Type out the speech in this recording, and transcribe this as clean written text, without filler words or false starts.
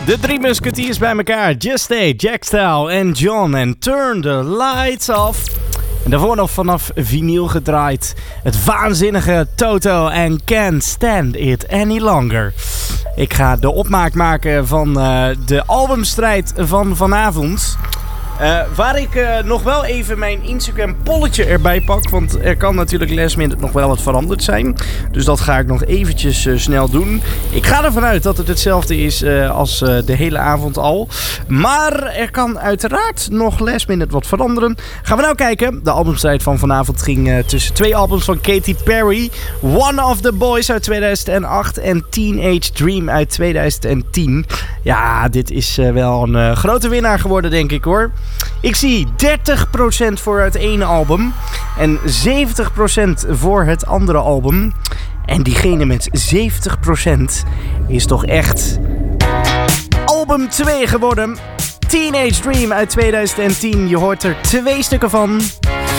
De drie musketiers bij elkaar. Just Stay, Jack Style en John. En Turn the Lights Off. En daarvoor nog vanaf vinyl gedraaid. Het waanzinnige Toto en Can't Stand It Any Longer. Ik ga de opmaak maken van de albumstrijd van vanavond. Waar ik nog wel even mijn Instagram polletje erbij pak. Want er kan natuurlijk last minute nog wel wat veranderd zijn. Dus dat ga ik nog eventjes snel doen. Ik ga ervan uit dat het hetzelfde is als de hele avond al. Maar er kan uiteraard nog last minute wat veranderen. Gaan we nou kijken. De albumstrijd van vanavond ging tussen twee albums van Katy Perry. One of the Boys uit 2008 en Teenage Dream uit 2010. Ja, dit is wel een grote winnaar geworden, denk ik hoor. Ik zie 30% voor het ene album en 70% voor het andere album. En diegene met 70% is toch echt album 2 geworden. Teenage Dream uit 2010. Je hoort er 2 stukken van.